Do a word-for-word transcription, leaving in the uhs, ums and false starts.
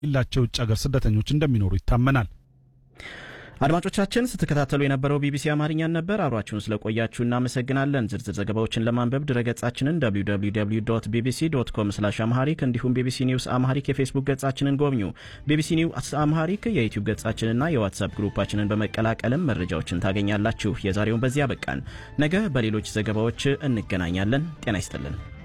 ይላቸው ውጭ ሀገር ስደተኞች እንደሚኖሩ ይታመናል። አድማጮቻችን ስትከታተሉ የነበረው ቢቢሲ አማርኛን ነበር። አብራችሁን ስለቆያችሁ እናመሰግናለን። ዝርዝር ዘገባዎችን ለማንበብ ድረገጻችንን ደብሊው ደብሊው ደብሊው ዶት ቢቢሲ ዶት ኮም ስላሽ አምሃሪክ እንዲሁም ቢቢሲ ኒውስ አምሃሪክ የፌስቡክ ገጻችንን ጎብኙ። ቢቢሲ ኒውስ አምሃሪክ የዩቲዩብ ገጻችንና የዋትስአፕ ግሩፓችንን በመቀላቀልም መረጃዎችን ታገኛላችሁ። የዛሬውን በዚያ በቃን። ነገ በሌሎች ዘገባዎች እንገናኛለን። ጤና ይስጥልን።